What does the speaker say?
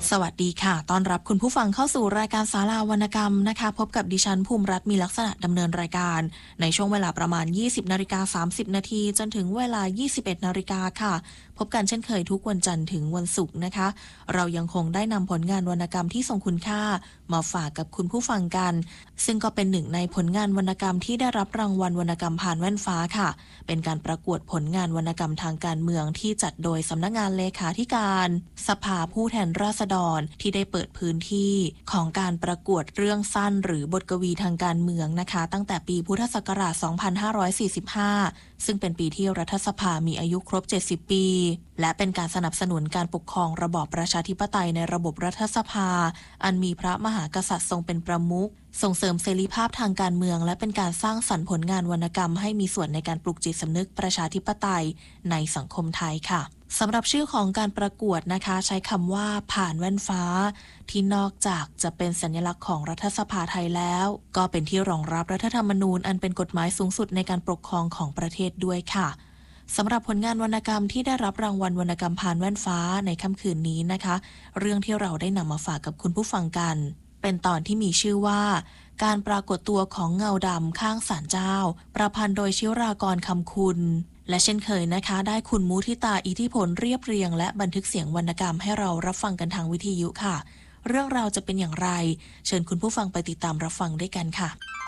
สวัสดีค่ะต้อนรับคุณผู้ฟังเข้าสู่รายการศาลาวรรณกรรมนะคะพบกับดิฉันภูมิรัตน์มีลักษณะดำเนินรายการในช่วงเวลาประมาณ 20:30 นาทีจนถึงเวลา 21 นาฬิกาค่ะพบกันเช่นเคยทุกวันจันทร์ถึงวันศุกร์นะคะเรายังคงได้นำผลงานวรรณกรรมที่ทรงคุณค่ามาฝากกับคุณผู้ฟังกันซึ่งก็เป็นหนึ่งในผลงานวรรณกรรมที่ได้รับรางวัลวรรณกรรมผ่านแว่นฟ้าค่ะเป็นการประกวดผลงานวรรณกรรมทางการเมืองที่จัดโดยสำนักงานเลขาธิการสภาผู้แทนราษฎรที่ได้เปิดพื้นที่ของการประกวดเรื่องสั้นหรือบทกวีทางการเมืองนะคะตั้งแต่ปีพุทธศักราช 2545 ซึ่งเป็นปีที่รัฐสภามีอายุครบ 70 ปีและเป็นการสนับสนุนการปกครองระบอบประชาธิปไตยในระบบรัฐสภาอันมีพระมหากษัตริย์ทรงเป็นประมุขส่งเสริมเสรีภาพทางการเมืองและเป็นการสร้างสรรค์ผลงานวรรณกรรมให้มีส่วนในการปลุกจิตสำนึกประชาธิปไตยในสังคมไทยค่ะสำหรับชื่อของการประกวดนะคะใช้คำว่าผ่านแว่นฟ้าที่นอกจากจะเป็นสัญลักษณ์ของรัฐสภาไทยแล้วก็เป็นที่รองรับรัฐธรรมนูญอันเป็นกฎหมายสูงสุดในการปกครองของประเทศด้วยค่ะสำหรับผลงานวรรณกรรมที่ได้รับรางวัลวรรณกรรมผ่านแว่นฟ้าในค่ำคืนนี้นะคะเรื่องที่เราได้นำมาฝากกับคุณผู้ฟังกันเป็นตอนที่มีชื่อว่าการปรากฏตัวของเงาดำข้างศาลเจ้าประพันธ์โดยชิรากรคำคุณและเช่นเคยนะคะได้คุณมุทิตาอิทธิพลเรียบเรียงและบันทึกเสียงวรรณกรรมให้เรารับฟังกันทางวิทยุค่ะเรื่องราวจะเป็นอย่างไรเชิญคุณผู้ฟังไปติดตามรับฟังด้วยกันค่ะ